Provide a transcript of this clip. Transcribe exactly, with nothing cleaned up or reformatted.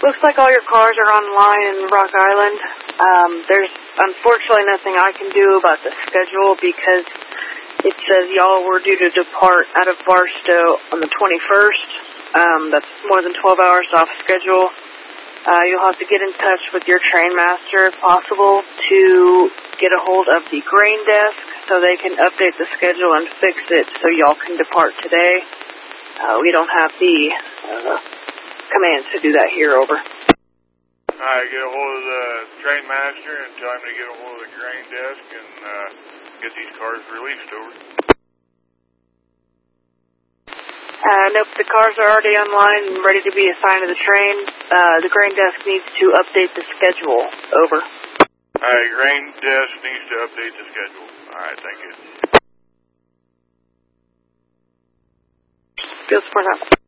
Looks like all your cars are online in Rock Island. Um, there's unfortunately nothing I can do about the schedule because it says y'all were due to depart out of Barstow on the twenty-first. Um, that's more than twelve hours off schedule. Uh, you'll have to get in touch with your train master, if possible, to get a hold of the grain desk so they can update the schedule and fix it so y'all can depart today. Uh, we don't have the uh, commands to do that here, over. All right, get a hold of the train master and tell him to get a hold of the grain desk and uh, get these cars released, over. Uh, nope, the cars are already online and ready to be assigned to the train. Uh, the grain desk needs to update the schedule, over. All right, grain desk needs to update the schedule. All right, thank you. Field support out.